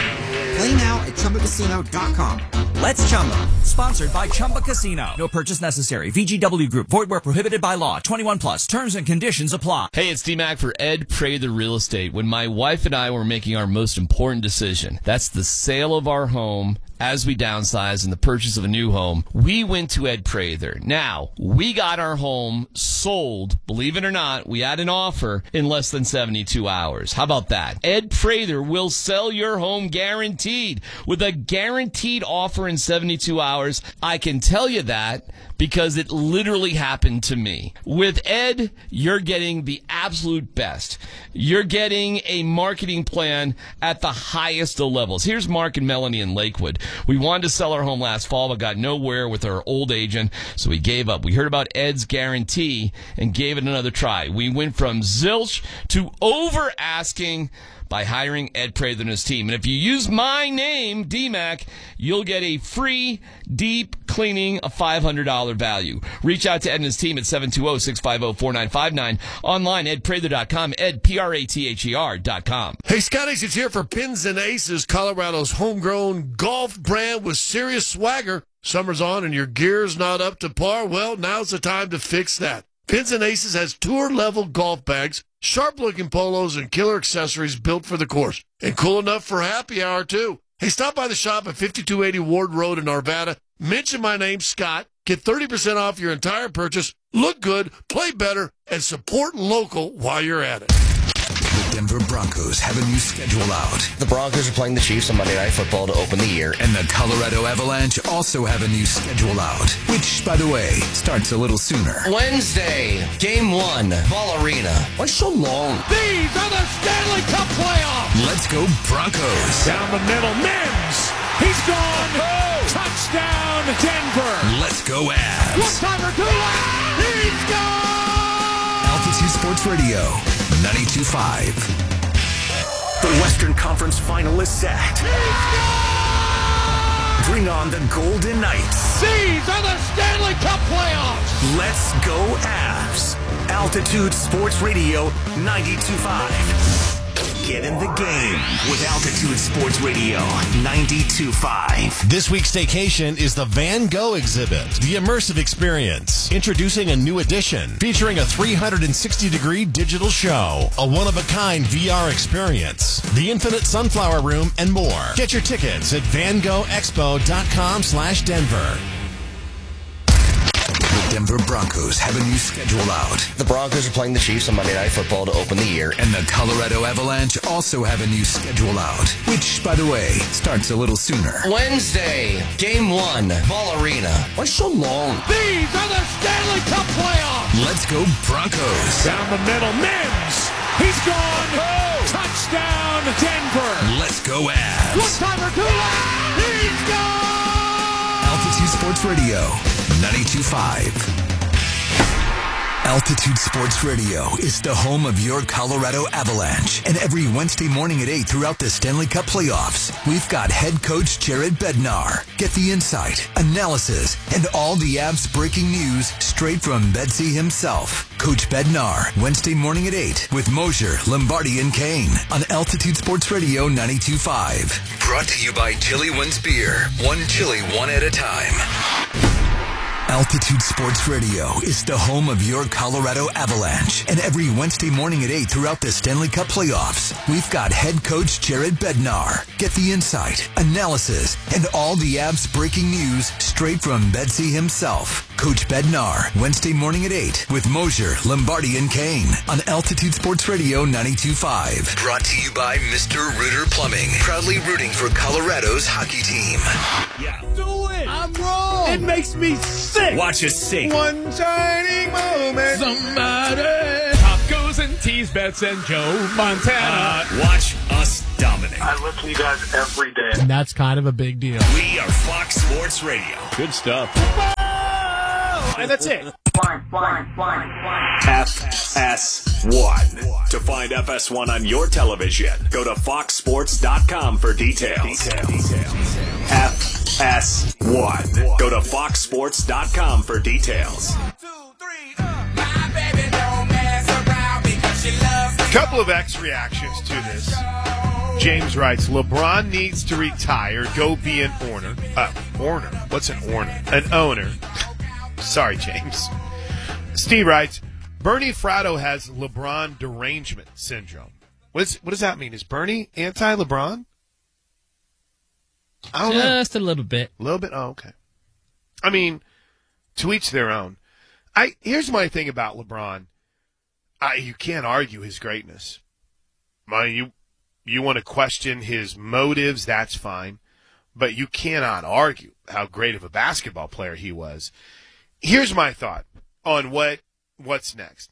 Play now at Chumba Casino dot com. Let's Chumba. Sponsored by Chumba Casino. No purchase necessary. V G W Group. Void where prohibited by law. twenty-one plus. Terms and conditions apply. Hey, it's D-Mac for Ed Prather Real Estate. When my wife and I were making our most important decision, that's the sale of our home as we downsize and the purchase of a new home, we went to Ed Prather. Now, we got our home sold, believe it or not, we had an offer in less than seventy-two hours. How about that? Ed Prather will sell your home guaranteed with a guaranteed offer in seventy-two hours. I can tell you that because it literally happened to me. With Ed, you're getting the absolute best. You're getting a marketing plan at the highest of levels. Here's Mark and Melanie in Lakewood. We wanted to sell our home last fall, but got nowhere with our old agent, so we gave up. We heard about Ed's guarantee and gave it another try. We went from zilch to over asking by hiring Ed Prather and his team. And if you use my name, D-Mac, you'll get a free deep cleaning of five hundred dollars value. Reach out to Ed and his team at seven two zero, six five zero, four nine five nine. Online, ed prather dot com, ed, P R A T H E R dot com. Hey, Scotty's it's here for Pins and Aces, Colorado's homegrown golf brand with serious swagger. Summer's on and your gear's not up to par? Well, now's the time to fix that. Pins and Aces has tour-level golf bags, sharp-looking polos, and killer accessories built for the course. And cool enough for happy hour, too. Hey, stop by the shop at fifty-two eighty Ward Road in Arvada. Mention my name, Scott. Get thirty percent off your entire purchase. Look good, play better, and support local while you're at it. The Denver Broncos have a new schedule out. The Broncos are playing the Chiefs on Monday Night Football to open the year. And the Colorado Avalanche also have a new schedule out, which, by the way, starts a little sooner. Wednesday, Game one, Ball Arena. Why so long? These are the Stanley Cup playoffs. Let's go Broncos. Down the middle, Mims. He's gone. Oh. Touchdown, Denver. Let's go Avs. One-timer, Dula. He's gone. Altitude Sports Radio, ninety-two point five. The Western Conference finalists set. Bring on the Golden Knights. These are the Stanley Cup playoffs. Let's go Avs. Altitude Sports Radio ninety-two point five. Get in the game with Altitude Sports Radio ninety-two point five. This week's staycation is the Van Gogh exhibit, the immersive experience. Introducing a new edition featuring a three hundred sixty degree digital show, a one-of-a-kind V R experience, the infinite sunflower room, and more. Get your tickets at van gogh expo dot com slash Denver. The Denver Broncos have a new schedule out. The Broncos are playing the Chiefs on Monday Night Football to open the year. And the Colorado Avalanche also have a new schedule out, which, by the way, starts a little sooner. Wednesday, Game one, Ball Arena. Why so long? These are the Stanley Cup playoffs. Let's go Broncos. Down the middle, Mims. He's gone. Oh. Touchdown, Denver. Let's go Avs. One-timer, Dula. He's gone. Altitude Sports Radio, ninety-two point five. Altitude Sports Radio is the home of your Colorado Avalanche. And every Wednesday morning at eight throughout the Stanley Cup playoffs, we've got head coach Jared Bednar. Get the insight, analysis, and all the Avs breaking news straight from Betsy himself. Coach Bednar, Wednesday morning at eight with Mosier, Lombardi, and Kane on Altitude Sports Radio ninety-two point five. Brought to you by Chili Wins Beer. One chili, one at a time. Altitude Sports Radio is the home of your Colorado Avalanche. And every Wednesday morning at eight throughout the Stanley Cup playoffs, we've got head coach Jared Bednar. Get the insight, analysis, and all the Avs breaking news straight from Bedsy himself. Coach Bednar, Wednesday morning at eight with Mosier, Lombardi, and Kane on Altitude Sports Radio ninety-two point five. Brought to you by Mister Rooter Plumbing, proudly rooting for Colorado's hockey team. Yeah. Do it. I'm wrong. It makes me sick. Watch us sing. One shining moment. Somebody. Tacos and tease bets and Joe Montana. Uh, watch us dominate. I listen to you guys every day. And that's kind of a big deal. We are Fox Sports Radio. Good stuff. And that's it. Fine, fine, fine, fine. F S one. To find F S one on your television, go to fox sports dot com for details. Details. F S one. Go to fox sports dot com for details. Couple of X reactions to this. James writes, LeBron needs to retire, go be an owner. Uh, owner. What's an owner? An owner. Sorry, James. Steve writes, Bernie Fratto has LeBron derangement syndrome. What, is, what does that mean? Is Bernie anti-LeBron? I don't Just know. a little bit. A little bit? Oh, okay. I mean, to each their own. I Here's my thing about LeBron. I, you can't argue his greatness. I mean, you, you want to question his motives, that's fine. But you cannot argue how great of a basketball player he was. Here's my thought on what what's next.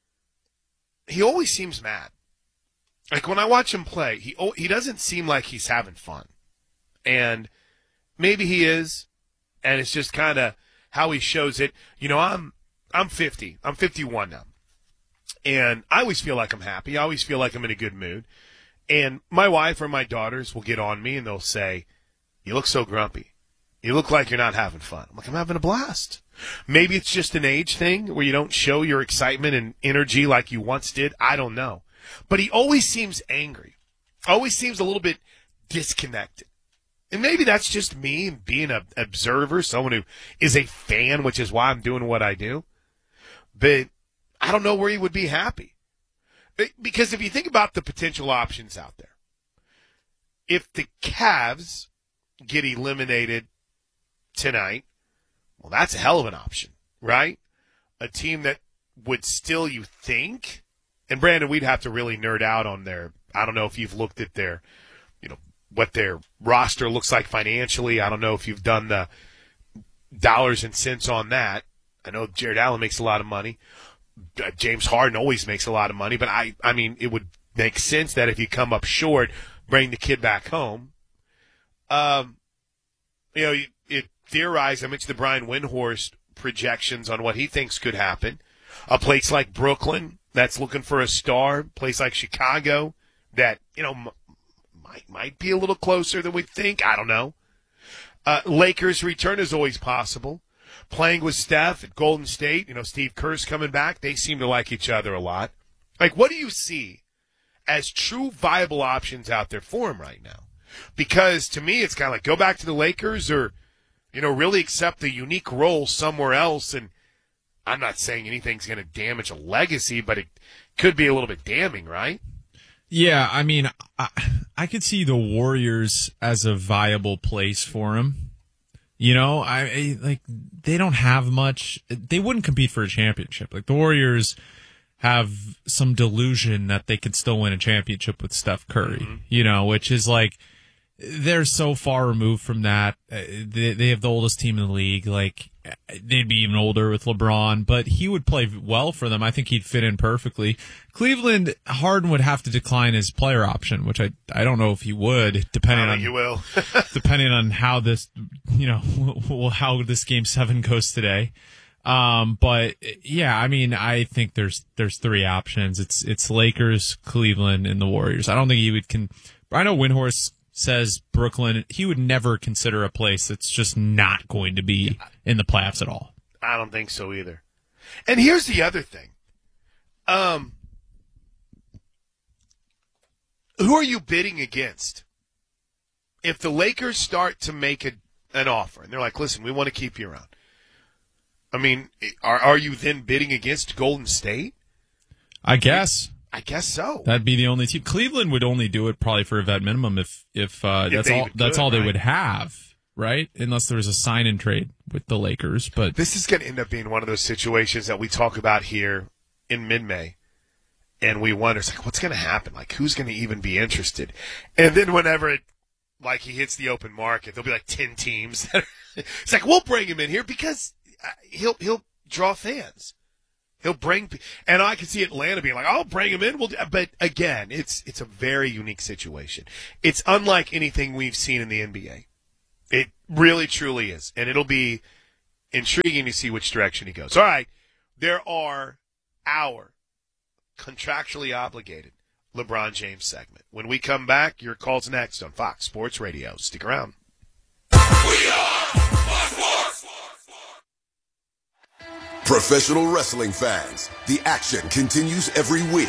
He always seems mad. Like when I watch him play, he he doesn't seem like he's having fun. And maybe he is, and it's just kind of how he shows it. You know, I'm I'm fifty. I'm fifty-one now. And I always feel like I'm happy. I always feel like I'm in a good mood. And my wife or my daughters will get on me and they'll say, "You look so grumpy. You look like you're not having fun." I'm like, "I'm having a blast." Maybe it's just an age thing where you don't show your excitement and energy like you once did. I don't know. But he always seems angry. Always seems a little bit disconnected. And maybe that's just me being an observer, someone who is a fan, which is why I'm doing what I do. But I don't know where he would be happy. Because if you think about the potential options out there, if the Cavs get eliminated tonight, well, that's a hell of an option, right? A team that would still, you think, and Brandon, we'd have to really nerd out on their, I don't know if you've looked at their, you know, what their roster looks like financially. I don't know if you've done the dollars and cents on that. I know Jared Allen makes a lot of money. James Harden always makes a lot of money, but I, I mean, it would make sense that if you come up short, bring the kid back home. Um, you know, it theorized, I mentioned the Brian Windhorst projections on what he thinks could happen. A place like Brooklyn that's looking for a star, a place like Chicago that, you know, m- might might be a little closer than we think. I don't know. Uh, Lakers return is always possible. Playing with Steph at Golden State, you know, Steve Kerr's coming back. They seem to like each other a lot. Like, what do you see as true viable options out there for him right now? Because to me, it's kind of like go back to the Lakers or, you know, really accept the unique role somewhere else. And I'm not saying anything's going to damage a legacy, but it could be a little bit damning, right? Yeah, I mean, I, I could see the Warriors as a viable place for him. You know, I, I like they don't have much. They wouldn't compete for a championship. Like the Warriors have some delusion that they could still win a championship with Steph Curry. Mm-hmm. You know, which is like they're so far removed from that. They, they have the oldest team in the league. Like they'd be even older with LeBron, but he would play well for them. I think he'd fit in perfectly. Cleveland, Harden would have to decline his player option, which I I don't know if he would, depending I on think you will. depending on how this, you know, how this game seven goes today. Um, but yeah, I mean, I think there's there's three options. It's it's Lakers, Cleveland, and the Warriors. I don't think he would can. I know Windhorst says Brooklyn. He would never consider a place that's just not going to be in the playoffs at all. I don't think so either. And here's the other thing. Um, who are you bidding against? If the Lakers start to make a, an offer, and they're like, listen, we want to keep you around. I mean, are are you then bidding against Golden State? I guess. I guess so. That'd be the only team. Cleveland would only do it probably for a vet minimum if if, uh, If that's they all even that's could, all they right? would have, right? Unless there was a sign and trade with the Lakers. But This is going to end up being one of those situations that we talk about here in mid-May, and we wonder, it's like, what's going to happen? Like, who's going to even be interested? And then whenever it, like, he hits the open market, there'll be like ten teams that are, it's like, we'll bring him in here because uh, he'll he'll draw fans. He'll bring, and I can see Atlanta being like, "I'll bring him in." We'll, do, but again, it's it's a very unique situation. It's unlike anything we've seen in the N B A. It really, truly is, and it'll be intriguing to see which direction he goes. All right, there are our contractually obligated LeBron James segment. When we come back, your call's next on Fox Sports Radio. Stick around. Professional wrestling fans, the action continues every week.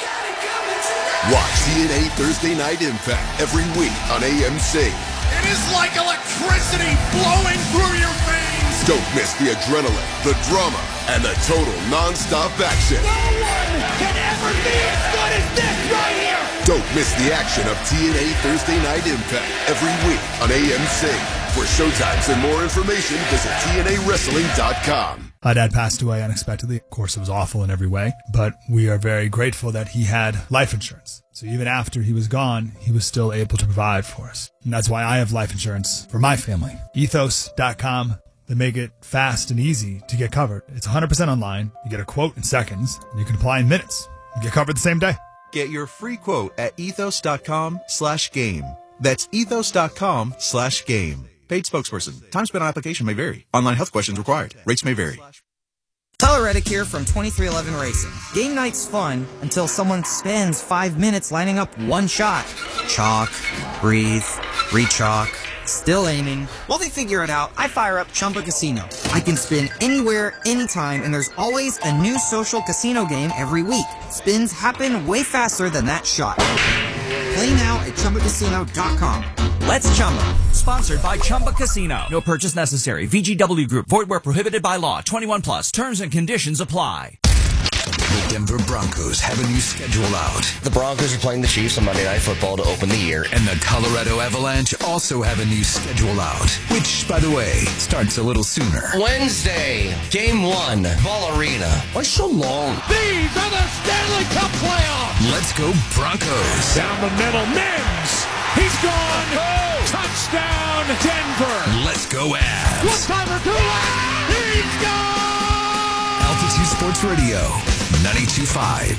Watch T N A Thursday Night Impact every week on A M C. It is like electricity flowing through your veins. Don't miss the adrenaline, the drama, and the total non-stop action. No one can ever be as good as this right here. Don't miss the action of T N A Thursday Night Impact every week on A M C. For showtimes and more information, visit T N A wrestling dot com. My dad passed away unexpectedly. Of course, it was awful in every way, but we are very grateful that he had life insurance. So even after he was gone, he was still able to provide for us. And that's why I have life insurance for my family. ethos dot com. They make it fast and easy to get covered. It's one hundred percent online. You get a quote in seconds, and you can apply in minutes. You get covered the same day. Get your free quote at ethos dot com slash game. That's ethos dot com slash game. Paid spokesperson. Time spent on application may vary. Online health questions required. Rates may vary. Tyler Reddick here from twenty-three eleven Racing. Game night's fun until someone spends five minutes lining up one shot. Chalk, breathe, re-chalk, still aiming. While they figure it out, I fire up Chumba Casino. I can spin anywhere, anytime, and there's always a new social casino game every week. Spins happen way faster than that shot. Play now at Chumba Casino dot com. Let's Chumba. Sponsored by Chumba Casino. No purchase necessary. V G W Group. Void where prohibited by law. twenty-one plus. Terms and conditions apply. The Denver Broncos have a new schedule out. The Broncos are playing the Chiefs on Monday Night Football to open the year. And the Colorado Avalanche also have a new schedule out, which, by the way, starts a little sooner. Wednesday, Game one, Ball Arena. Why so long? These are the Stanley Cup playoffs. Let's go Broncos. Down the middle, Mims. He's gone. Oh. Touchdown, Denver. Let's go Avs. One-timer, two. He's gone. Altitude Sports Radio, ninety-two point five.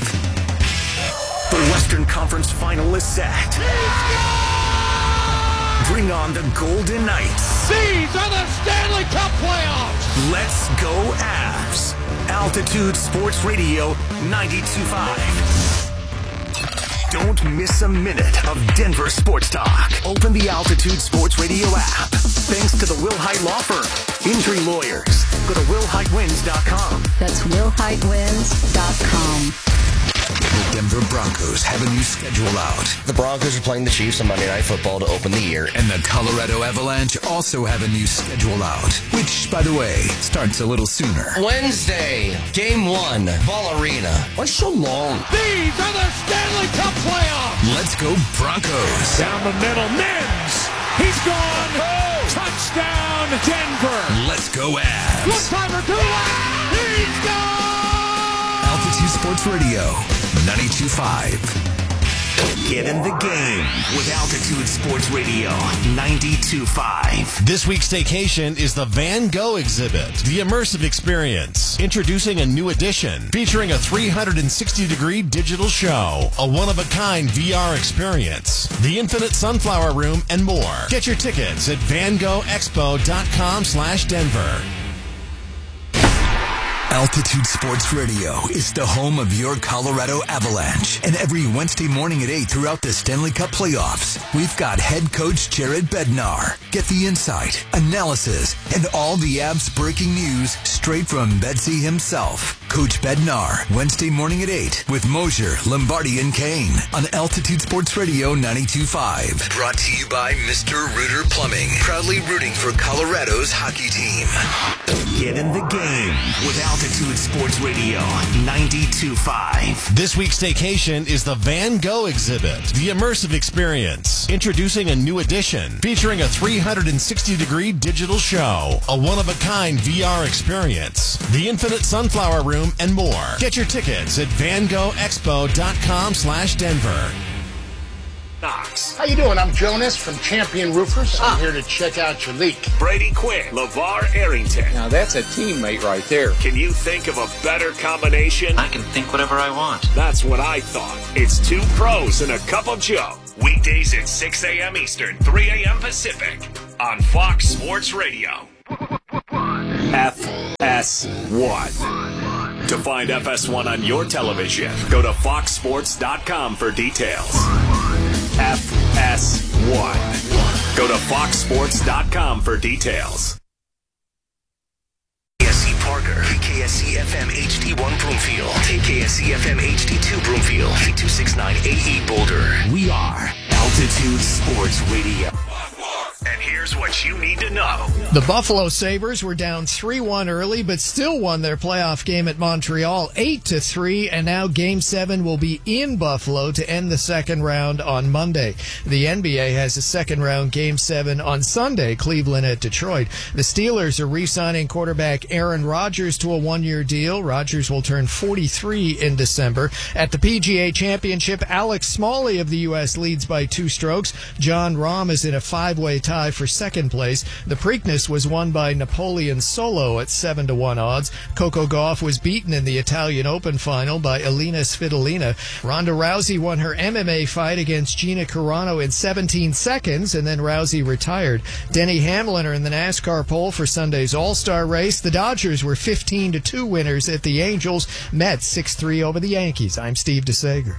The Western Conference Final is set. Bring on the Golden Knights. These are the Stanley Cup playoffs. Let's go Avs. Altitude Sports Radio, ninety-two point five. Don't miss a minute of Denver sports talk. Open the Altitude Sports Radio app. Thanks to the Will Height Law Firm. Injury lawyers. Go to will height wins dot com. That's will height wins dot com. The Denver Broncos have a new schedule out. The Broncos are playing the Chiefs on Monday Night Football to open the year. And the Colorado Avalanche also have a new schedule out, which, by the way, starts a little sooner. Wednesday, Game one, Ball Arena. Why so long? These are the Stanley Cup playoffs. Let's go Broncos. Down the middle, Mims. He's gone. Oh. Touchdown, Denver. Let's go Avs. One-timer, two. He's gone. Altitude Sports Radio, ninety-two point five. Get in the game with Altitude Sports Radio, ninety-two point five. This week's staycation is the Van Gogh exhibit, the immersive experience. Introducing a new edition featuring a three hundred sixty degree digital show, a one-of-a-kind V R experience, the Infinite Sunflower Room, and more. Get your tickets at van gogh expo dot com slash Denver. Altitude Sports Radio is the home of your Colorado Avalanche. And every Wednesday morning at eight throughout the Stanley Cup playoffs, we've got head coach Jared Bednar. Get the insight, analysis, and all the Avs breaking news straight from Bedsy himself. Coach Bednar, Wednesday morning at eight with Mosier, Lombardi, and Kane on Altitude Sports Radio ninety-two point five. Brought to you by Mister Rooter Plumbing, proudly rooting for Colorado's hockey team. Get in the game with Altitude Sports Radio ninety-two point five. This week's staycation is the Van Gogh exhibit, the immersive experience. Introducing a new edition featuring a three hundred sixty degree digital show, a one-of-a-kind V R experience, the Infinite Sunflower Room, and more. Get your tickets at van gogh expo dot com slash Denver. How you doing? I'm Jonas from Champion Roofers. I'm here to check out your leak. Brady Quinn, LeVar Arrington. Now that's a teammate right there. Can you think of a better combination? I can think whatever I want. That's what I thought. It's two pros and a cup of Joe. Weekdays at six a.m. Eastern, three a.m. Pacific on Fox Sports Radio. F S one. To find F S one on your television, go to fox sports dot com for details. F S one. Go to fox sports dot com for details. K S E Parker, K K S E F M H D one Broomfield, K K S E F M H D two Broomfield, K two sixty-nine A E Boulder. We are Altitude Sports Radio. And here's what you need to know. The Buffalo Sabres were down three one early, but still won their playoff game at Montreal eight to three, and now Game seven will be in Buffalo to end the second round on Monday. The N B A has a second round Game seven on Sunday, Cleveland at Detroit. The Steelers are re-signing quarterback Aaron Rodgers to a one-year deal. Rodgers will turn forty-three in December. At the P G A Championship, Alex Smalley of the U S leads by two strokes. John Rahm is in a five-way tie for second place. The Preakness was won by Napoleon Solo at seven to one odds. Coco Gauff was beaten in the Italian Open final by Elina Svitolina. Ronda Rousey won her M M A fight against Gina Carano in seventeen seconds, and then Rousey retired. Denny Hamlin are in the NASCAR pole for Sunday's All-Star race. The Dodgers were fifteen to two winners at the Angels. Mets six three over the Yankees. I'm Steve DeSager.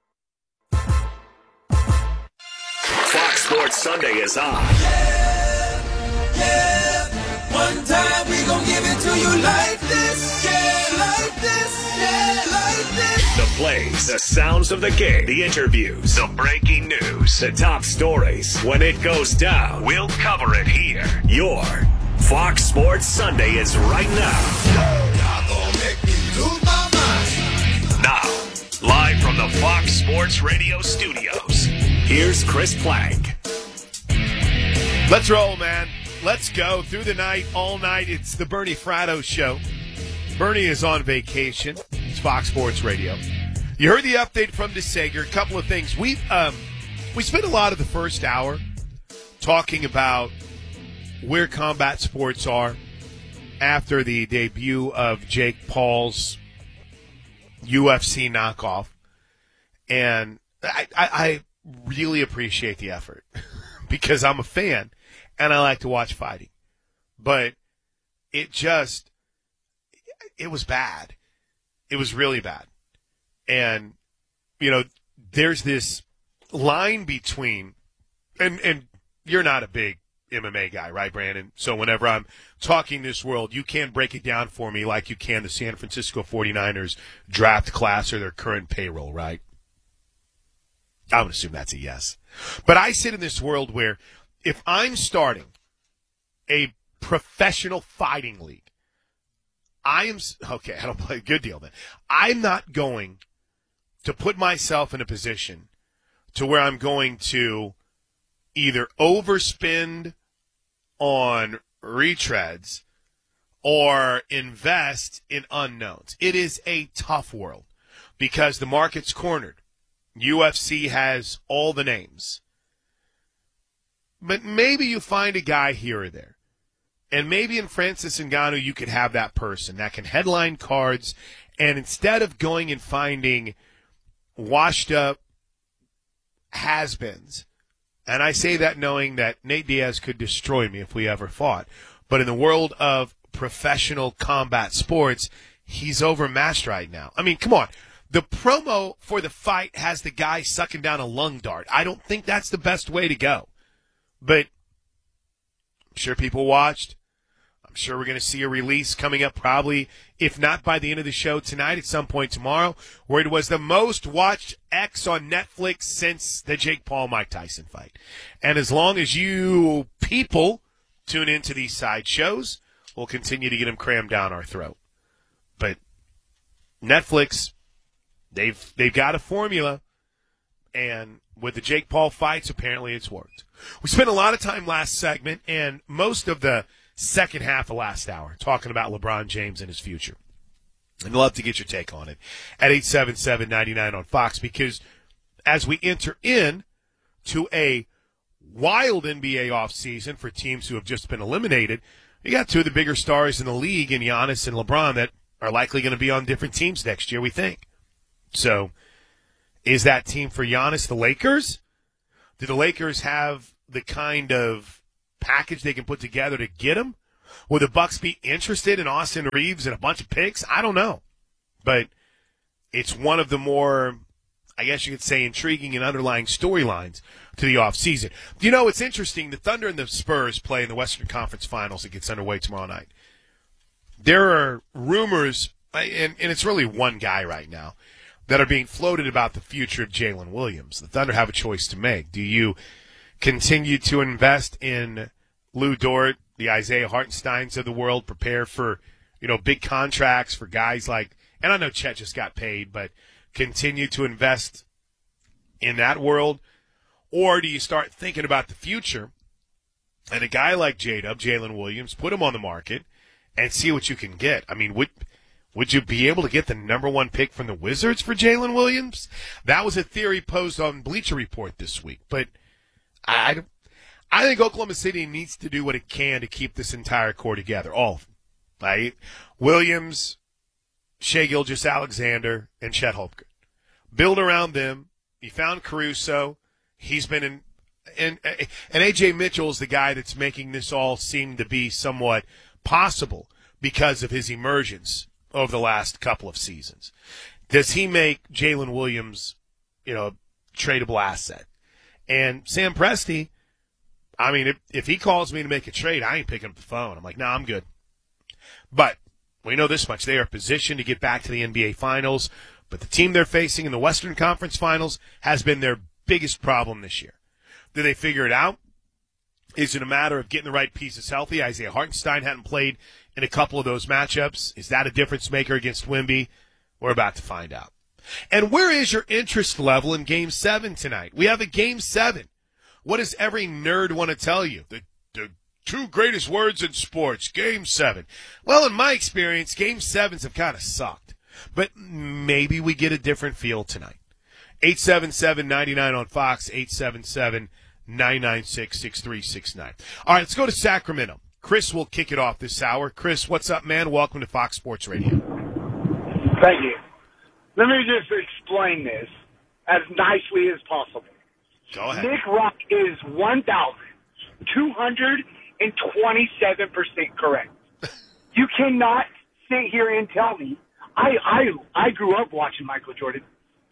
Fox Sports Sunday is on. Yeah, yeah. One time we gon' give it to you like this. Yeah, like this. Yeah, like this. The plays, the sounds of the game, the interviews, the breaking news, the top stories. When it goes down, we'll cover it here. Your Fox Sports Sunday is right now. Y'all gon' make me lose my mind. Now, live from the Fox Sports Radio studios, here's Chris Plank. Let's roll, man. Let's go through the night, all night. It's the Bernie Fratto Show. Bernie is on vacation. It's Fox Sports Radio. You heard the update from DeSager. A couple of things. We um we spent a lot of the first hour talking about where combat sports are after the debut of Jake Paul's U F C knockoff. And I, I, I really appreciate the effort because I'm a fan. And I like to watch fighting. But it just, it was bad. It was really bad. And, you know, there's this line between, and, and you're not a big M M A guy, right, Brandon? So whenever I'm talking this world, you can't break it down for me like you can the San Francisco forty-niners draft class or their current payroll, right? I would assume that's a yes. But I sit in this world where if I'm starting a professional fighting league, I am okay. I don't play a good deal then. I'm not going to put myself in a position to where I'm going to either overspend on retreads or invest in unknowns. It is a tough world because the market's cornered. U F C has all the names. But maybe you find a guy here or there. And maybe in Francis Ngannou you could have that person that can headline cards, and instead of going and finding washed up has-beens, and I say that knowing that Nate Diaz could destroy me if we ever fought, but in the world of professional combat sports, he's overmatched right now. I mean, come on. The promo for the fight has the guy sucking down a lung dart. I don't think that's the best way to go. But I'm sure people watched. I'm sure we're going to see a release coming up probably, if not by the end of the show tonight, at some point tomorrow, where it was the most watched X on Netflix since the Jake Paul-Mike Tyson fight. And as long as you people tune into these side shows will continue to get them crammed down our throat. But Netflix, they've they've got a formula, and with the Jake Paul fights, apparently it's worked. We spent a lot of time last segment and most of the second half of last hour talking about LeBron James and his future. I'd love to get your take on it at eight seven seven, nine nine on Fox, because as we enter in to a wild N B A offseason for teams who have just been eliminated, you got two of the bigger stars in the league in Giannis and LeBron that are likely going to be on different teams next year, we think. So is that team for Giannis the Lakers? Do the Lakers have the kind of package they can put together to get him? Will the Bucks be interested in Austin Reeves and a bunch of picks? I don't know. But it's one of the more, I guess you could say, intriguing and underlying storylines to the offseason. You know, it's interesting. The Thunder and the Spurs play in the Western Conference Finals that gets underway tomorrow night. There are rumors, and, and it's really one guy right now, that are being floated about the future of Jalen Williams. The Thunder have a choice to make. Do you continue to invest in Lou Dort, the Isaiah Hartensteins of the world, prepare for, you know, big contracts for guys like, and I know Chet just got paid, but continue to invest in that world? Or do you start thinking about the future and a guy like J-Dub, Jalen Williams, put him on the market and see what you can get? I mean, would would you be able to get the number one pick from the Wizards for Jalen Williams? That was a theory posed on Bleacher Report this week. But I, I think Oklahoma City needs to do what it can to keep this entire core together, all of them, right? Williams, Shai Gilgeous-Alexander, and Chet Holmgren. Build around them. You found Caruso. He's been in, and, and A J Mitchell is the guy that's making this all seem to be somewhat possible because of his emergence over the last couple of seasons. Does he make Jalen Williams, you know, a tradable asset? And Sam Presti, I mean, if, if he calls me to make a trade, I ain't picking up the phone. I'm like, nah, I'm good. But we know this much. They are positioned to get back to the N B A Finals, but the team they're facing in the Western Conference Finals has been their biggest problem this year. Do they figure it out? Is it a matter of getting the right pieces healthy? Isaiah Hartenstein hadn't played in a couple of those matchups. Is that a difference maker against Wemby? We're about to find out. And where is your interest level in Game seven tonight? We have a Game seven. What does every nerd want to tell you? The, the two greatest words in sports, Game seven. Well, in my experience, Game sevens have kind of sucked. But maybe we get a different feel tonight. eight seven seven, nine nine on Fox, eight seven seven, nine nine six, six three six nine. All right, let's go to Sacramento. Chris will kick it off this hour. Chris, what's up, man? Welcome to Fox Sports Radio. Thank you. Let me just explain this as nicely as possible. Go ahead. Nick Rock is one thousand two hundred twenty-seven percent correct. You cannot sit here and tell me. I, I, I grew up watching Michael Jordan.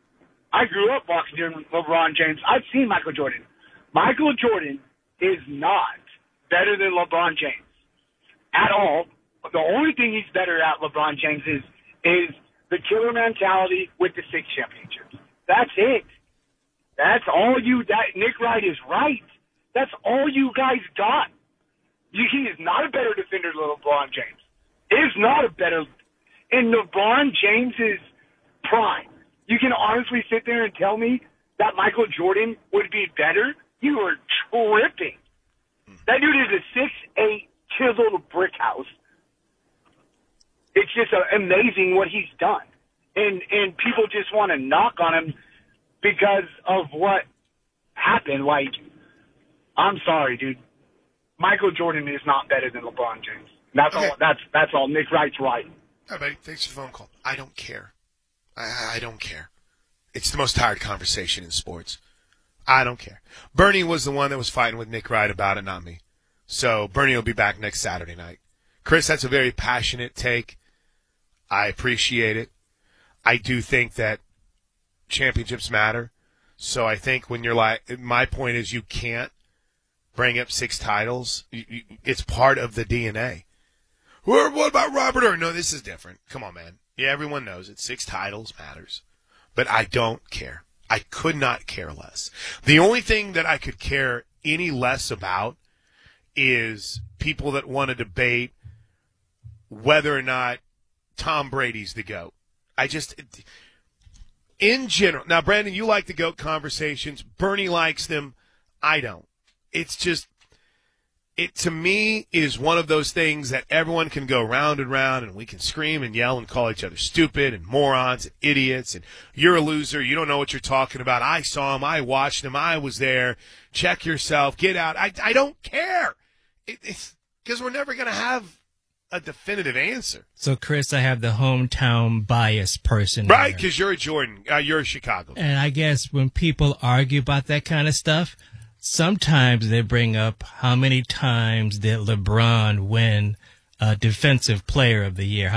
I grew up watching LeBron James. I've seen Michael Jordan. Michael Jordan is not better than LeBron James at all. The only thing he's better at, LeBron James, is is the killer mentality with the six championships. That's it. That's all you. That Nick Wright is right. That's all you guys got. He is not a better defender than LeBron James. Is not a better. In LeBron James's prime, you can honestly sit there and tell me that Michael Jordan would be better? You are tripping. That dude is a six eight chiseled brick house. It's just uh, amazing what he's done. And and people just want to knock on him because of what happened. Like, I'm sorry, dude. Michael Jordan is not better than LeBron James. That's okay. all. That's that's all. Nick Wright's right. All right, buddy. Thanks for the phone call. I don't care. I, I don't care. It's the most tired conversation in sports. I don't care. Bernie was the one that was fighting with Nick Wright about it, not me. So Bernie will be back next Saturday night. Chris, that's a very passionate take. I appreciate it. I do think that championships matter. So I think when you're like, my point is you can't bring up six titles. You, you, it's part of the D N A. What about Robert Earl? No, this is different. Come on, man. Yeah, everyone knows it. Six titles matters. But I don't care. I could not care less. The only thing that I could care any less about is people that want to debate whether or not Tom Brady's the GOAT. I just, in general, now, Brandon, you like the GOAT conversations. Bernie likes them. I don't. It's just, it to me is one of those things that everyone can go round and round, and we can scream and yell and call each other stupid and morons and idiots, and you're a loser, you don't know what you're talking about. I saw him, I watched him, I was there. Check yourself, get out. I, I don't care. It, it's because we're never going to have a definitive answer. So, Chris, I have the hometown bias person. Right, because you're a Jordan, uh, you're a Chicago. And I guess when people argue about that kind of stuff, sometimes they bring up how many times did LeBron win uh, Defensive Player of the Year.